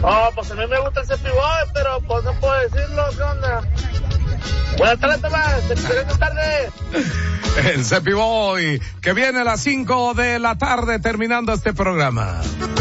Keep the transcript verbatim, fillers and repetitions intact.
Oh, pues a mí me gusta el Cepiboy, pero pues no puedo decirlo, ¿qué onda? Buenas tardes, Tomás. Excelente tarde. El Cepiboy, que viene a las cinco de la tarde terminando este programa.